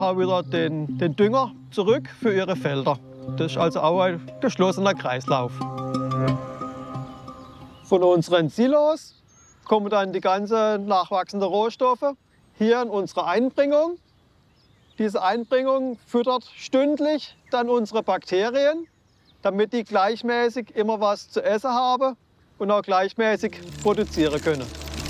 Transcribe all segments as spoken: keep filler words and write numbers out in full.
wieder den, den Dünger zurück für ihre Felder. Das ist also auch ein geschlossener Kreislauf. Von unseren Silos kommen dann die ganzen nachwachsenden Rohstoffe hier in unsere Einbringung. Diese Einbringung füttert stündlich dann unsere Bakterien, damit die gleichmäßig immer was zu essen haben und auch gleichmäßig produzieren können.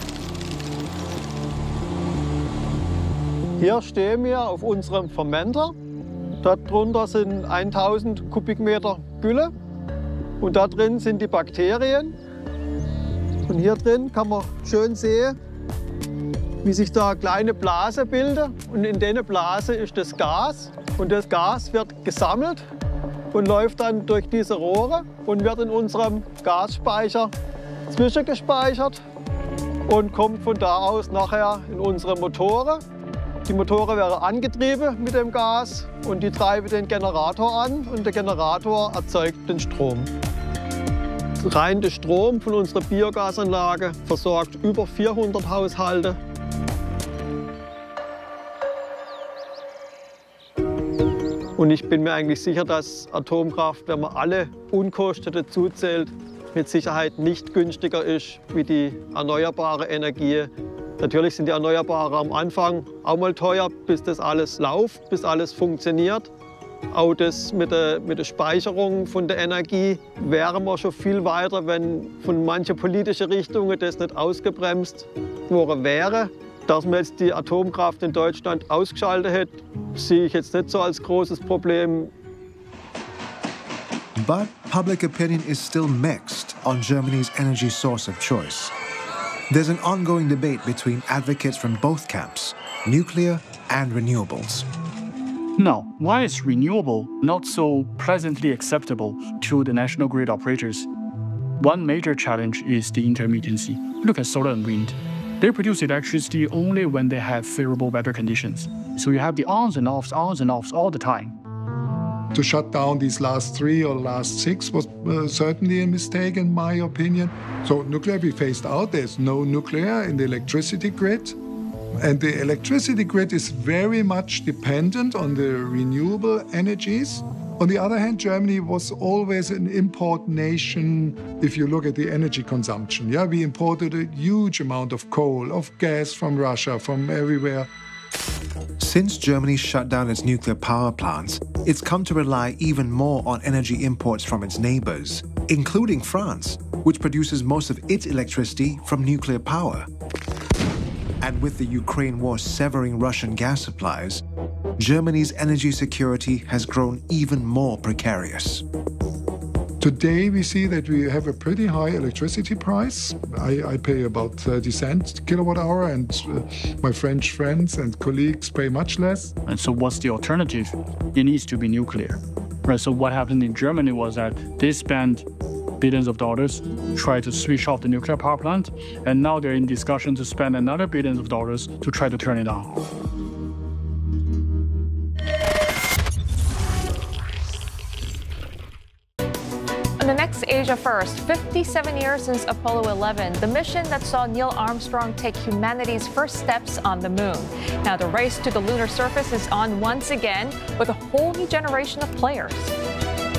Hier stehen wir auf unserem Fermenter. Darunter sind tausend Kubikmeter Gülle und da drin sind die Bakterien. Und hier drin kann man schön sehen, wie sich da kleine Blasen bilden. Und in dieser Blase ist das Gas. Und das Gas wird gesammelt und läuft dann durch diese Rohre und wird in unserem Gasspeicher zwischengespeichert und kommt von da aus nachher in unsere Motoren. Die Motoren werden angetrieben mit dem Gas und die treiben den Generator an und der Generator erzeugt den Strom. Rein der Strom von unserer Biogasanlage versorgt über vierhundert Haushalte. Und ich bin mir eigentlich sicher, dass Atomkraft, wenn man alle Unkosten dazu zählt, mit Sicherheit nicht günstiger ist wie die erneuerbare Energie. Natürlich sind die Erneuerbaren am Anfang auch mal teuer, bis das alles läuft, bis alles funktioniert. Auch das mit der, mit der Speicherung von der Energie wären wir schon viel weiter, wenn von manchen politischen Richtungen das nicht ausgebremst worden wäre. Dass man jetzt die Atomkraft in Deutschland ausgeschaltet hätte, sehe ich jetzt nicht so als großes Problem. But public opinion is still mixed on Germany's energy source of choice. There's an ongoing debate between advocates from both camps, nuclear and renewables. Now, why is renewable not so pleasantly acceptable to the national grid operators? One major challenge is the intermittency. Look at solar and wind. They produce electricity only when they have favorable weather conditions. So you have the ons and offs, ons and offs all the time. To shut down these last three or last six was uh, certainly a mistake, in my opinion. So nuclear we phased out. There's no nuclear in the electricity grid. And the electricity grid is very much dependent on the renewable energies. On the other hand, Germany was always an import nation if you look at the energy consumption. Yeah, we imported a huge amount of coal, of gas from Russia, from everywhere. Since Germany shut down its nuclear power plants, it's come to rely even more on energy imports from its neighbors, including France, which produces most of its electricity from nuclear power. And with the Ukraine war severing Russian gas supplies, Germany's energy security has grown even more precarious. Today we see that we have a pretty high electricity price. I, I pay about thirty cents kilowatt hour, and uh, my French friends and colleagues pay much less. And so what's the alternative? It needs to be nuclear. Right, so what happened in Germany was that they spent billions of dollars, try to switch off the nuclear power plant, and now they're in discussion to spend another billions of dollars to try to turn it on. On the next Asia First, fifty-seven years since Apollo eleven, the mission that saw Neil Armstrong take humanity's first steps on the moon. Now the race to the lunar surface is on once again with a whole new generation of players.